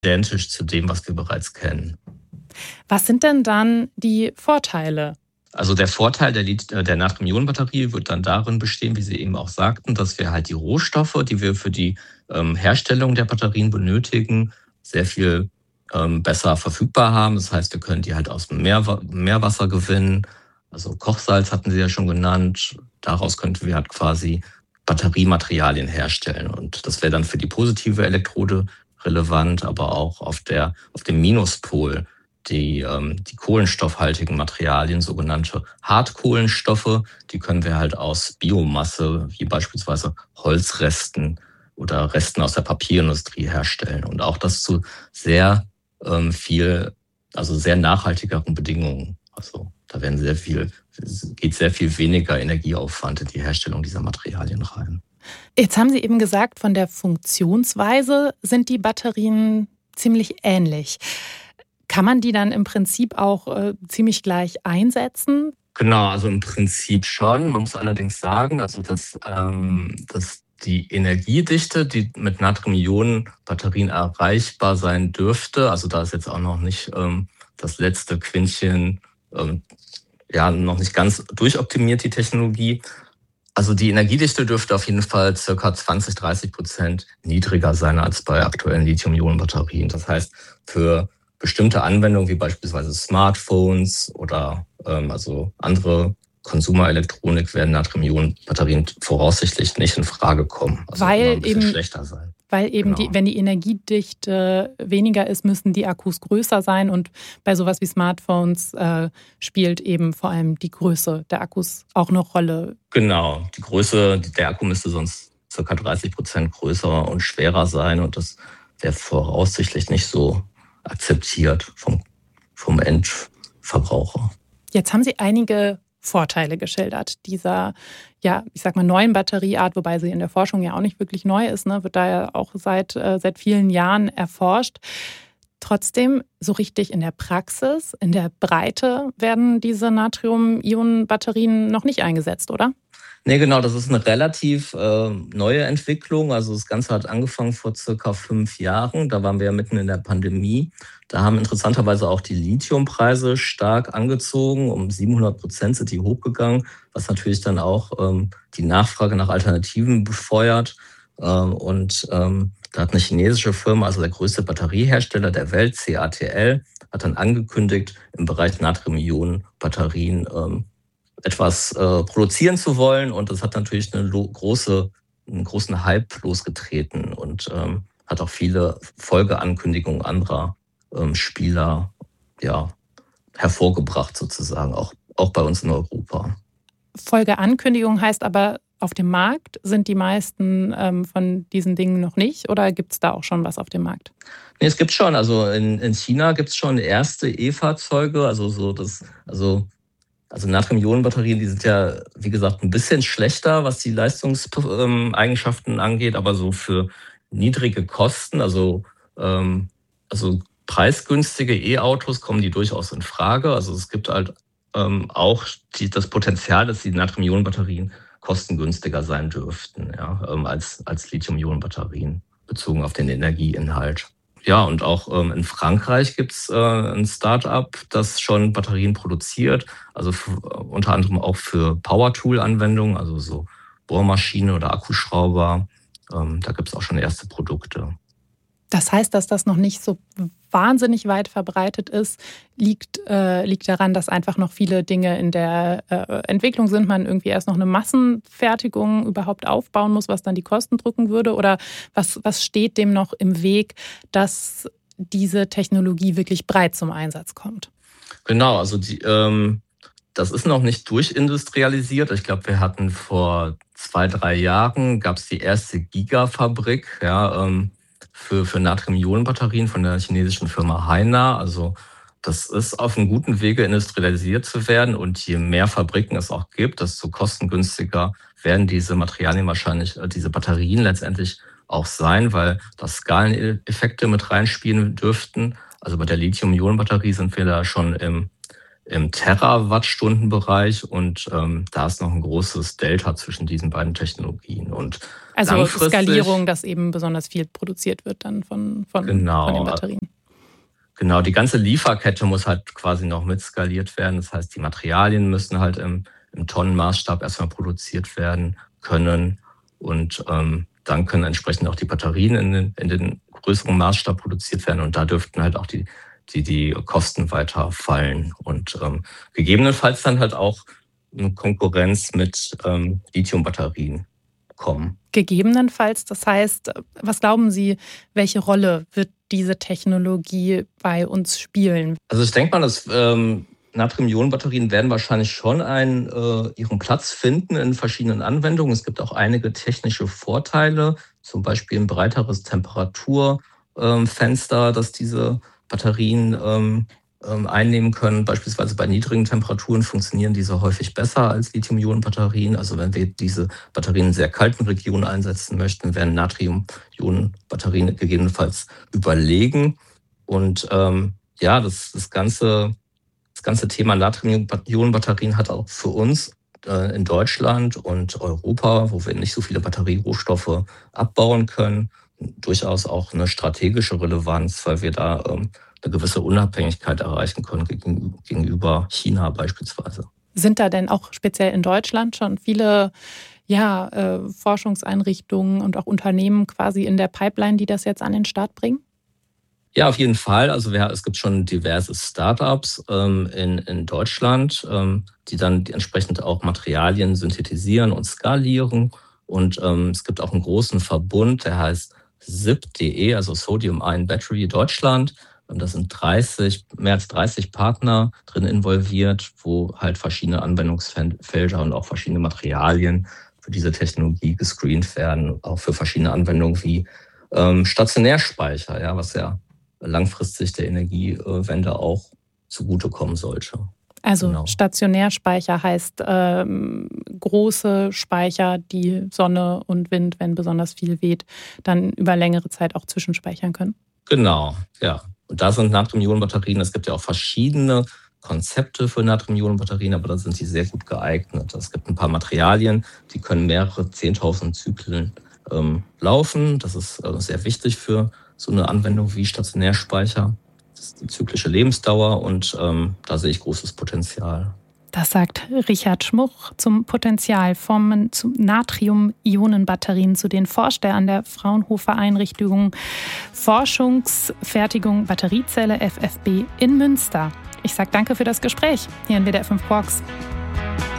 identisch zu dem, was wir bereits kennen. Was sind denn dann die Vorteile? Also der Vorteil der Natrium-Ionen-Batterie wird dann darin bestehen, wie Sie eben auch sagten, dass wir halt die Rohstoffe, die wir für die Herstellung der Batterien benötigen, sehr viel besser verfügbar haben. Das heißt, wir können die halt aus dem Meerwasser gewinnen. Also Kochsalz hatten Sie ja schon genannt. Daraus könnten wir halt quasi Batteriematerialien herstellen. Und das wäre dann für die positive Elektrode relevant, aber auch auf dem Minuspol die kohlenstoffhaltigen Materialien, sogenannte Hartkohlenstoffe, die können wir halt aus Biomasse, wie beispielsweise Holzresten oder Resten aus der Papierindustrie herstellen. Und auch das zu sehr sehr nachhaltigeren Bedingungen. Also da geht sehr viel weniger Energieaufwand in die Herstellung dieser Materialien rein. Jetzt haben Sie eben gesagt, von der Funktionsweise sind die Batterien ziemlich ähnlich. Kann man die dann im Prinzip auch ziemlich gleich einsetzen? Genau, also im Prinzip schon. Man muss allerdings sagen, also dass die Energiedichte, die mit Natrium-Ionen-Batterien erreichbar sein dürfte, also da ist jetzt auch noch nicht das letzte Quintchen, noch nicht ganz durchoptimiert, die Technologie. Also die Energiedichte dürfte auf jeden Fall ca. 20-30% niedriger sein als bei aktuellen Lithium-Ionen-Batterien. Das heißt, für bestimmte Anwendungen wie beispielsweise Smartphones oder andere Konsumerelektronik werden Natrium-Ionen-Batterien voraussichtlich nicht in Frage kommen. Also weil ein bisschen schlechter sein. Weil eben Genau. wenn die Energiedichte weniger ist, müssen die Akkus größer sein. Und bei sowas wie Smartphones spielt eben vor allem die Größe der Akkus auch eine Rolle. Genau, die Größe der Akku müsste sonst ca. 30% größer und schwerer sein. Und das wäre voraussichtlich nicht so akzeptiert vom Endverbraucher. Jetzt haben Sie einige Vorteile geschildert dieser, neuen Batterieart, wobei sie in der Forschung ja auch nicht wirklich neu ist, ne? Wird da ja auch seit vielen Jahren erforscht. Trotzdem, so richtig in der Praxis, in der Breite werden diese Natrium-Ionen-Batterien noch nicht eingesetzt, oder? Nee, genau, das ist eine relativ neue Entwicklung. Also das Ganze hat angefangen vor circa 5 Jahren. Da waren wir ja mitten in der Pandemie. Da haben interessanterweise auch die Lithiumpreise stark angezogen. Um 700% sind die hochgegangen, was natürlich dann auch die Nachfrage nach Alternativen befeuert. Da hat eine chinesische Firma, also der größte Batteriehersteller der Welt, CATL, hat dann angekündigt, im Bereich Natrium-Ionen-Batterien etwas produzieren zu wollen. Und das hat natürlich einen großen Hype losgetreten und hat auch viele Folgeankündigungen anderer Spieler hervorgebracht, sozusagen, auch bei uns in Europa. Folgeankündigung heißt aber, auf dem Markt sind die meisten von diesen Dingen noch nicht, oder gibt es da auch schon was auf dem Markt? Nee, es gibt schon. Also in China gibt es schon erste E-Fahrzeuge, also Natrium-Ionen-Batterien, die sind ja, wie gesagt, ein bisschen schlechter, was die Leistungseigenschaften angeht, aber so für niedrige Kosten, also preisgünstige E-Autos kommen die durchaus in Frage. Also es gibt halt auch das Potenzial, dass die Natrium-Ionen-Batterien kostengünstiger sein dürften, als Lithium-Ionen-Batterien, bezogen auf den Energieinhalt. Ja, und auch in Frankreich gibt es ein Start-up, das schon Batterien produziert, also unter anderem auch für Power-Tool-Anwendungen, also so Bohrmaschine oder Akkuschrauber. Da gibt es auch schon erste Produkte. Das heißt, dass das noch nicht so wahnsinnig weit verbreitet ist, liegt daran, dass einfach noch viele Dinge in der Entwicklung sind, man irgendwie erst noch eine Massenfertigung überhaupt aufbauen muss, was dann die Kosten drücken würde? Oder was steht dem noch im Weg, dass diese Technologie wirklich breit zum Einsatz kommt? Genau, also das ist noch nicht durchindustrialisiert. Ich glaube, wir hatten vor 2-3 Jahren, gab es die erste Gigafabrik, für Natrium-Ionen-Batterien von der chinesischen Firma Haina. Also das ist auf einem guten Wege, industrialisiert zu werden. Und je mehr Fabriken es auch gibt, desto kostengünstiger werden diese Materialien wahrscheinlich, diese Batterien letztendlich auch sein, weil da Skaleneffekte mit reinspielen dürften. Also bei der Lithium-Ionen-Batterie sind wir da schon im im Terawattstundenbereich und da ist noch ein großes Delta zwischen diesen beiden Technologien. Und also Skalierung, dass eben besonders viel produziert wird dann von den Batterien. Genau, die ganze Lieferkette muss halt quasi noch mit skaliert werden. Das heißt, die Materialien müssen halt im Tonnenmaßstab erstmal produziert werden können und dann können entsprechend auch die Batterien in den größeren Maßstab produziert werden und da dürften halt auch die Kosten weiter fallen und gegebenenfalls dann halt auch eine Konkurrenz mit Lithium-Batterien kommen. Gegebenenfalls, das heißt, was glauben Sie, welche Rolle wird diese Technologie bei uns spielen? Also ich denke mal, dass Natrium-Ionen-Batterien werden wahrscheinlich schon ihren Platz finden in verschiedenen Anwendungen. Es gibt auch einige technische Vorteile, zum Beispiel ein breiteres Temperaturfenster, das diese Batterien einnehmen können. Beispielsweise bei niedrigen Temperaturen funktionieren diese häufig besser als Lithium-Ionen-Batterien. Also wenn wir diese Batterien in sehr kalten Regionen einsetzen möchten, werden Natrium-Ionen-Batterien gegebenenfalls überlegen. Und das ganze Thema Natrium-Ionen-Batterien hat auch für uns in Deutschland und Europa, wo wir nicht so viele Batterierohstoffe abbauen können, durchaus auch eine strategische Relevanz, weil wir da eine gewisse Unabhängigkeit erreichen können gegenüber China beispielsweise. Sind da denn auch speziell in Deutschland schon viele Forschungseinrichtungen und auch Unternehmen quasi in der Pipeline, die das jetzt an den Start bringen? Ja, auf jeden Fall. Also es gibt schon diverse Startups in Deutschland, die dann entsprechend auch Materialien synthetisieren und skalieren. Und es gibt auch einen großen Verbund, der heißt SIB.de, also Sodium Ion Battery Deutschland. Und da sind mehr als 30 Partner drin involviert, wo halt verschiedene Anwendungsfelder und auch verschiedene Materialien für diese Technologie gescreent werden, auch für verschiedene Anwendungen wie Stationärspeicher, ja, was ja langfristig der Energiewende auch zugutekommen sollte. Also genau. Stationärspeicher heißt große Speicher, die Sonne und Wind, wenn besonders viel weht, dann über längere Zeit auch zwischenspeichern können. Genau, ja. Und da sind Natrium-Ionen-Batterien, es gibt ja auch verschiedene Konzepte für Natrium-Ionen-Batterien, aber da sind die sehr gut geeignet. Es gibt ein paar Materialien, die können mehrere 10.000 Zyklen laufen. Das ist sehr wichtig für so eine Anwendung wie Stationärspeicher. Das ist die zyklische Lebensdauer und da sehe ich großes Potenzial. Das sagt Richard Schmuch zum Potenzial von Natrium-Ionen-Batterien, zu denen forscht er an der Fraunhofer Einrichtung Forschungsfertigung Batteriezelle FFB in Münster. Ich sage danke für das Gespräch hier in WDR 5 Quarks.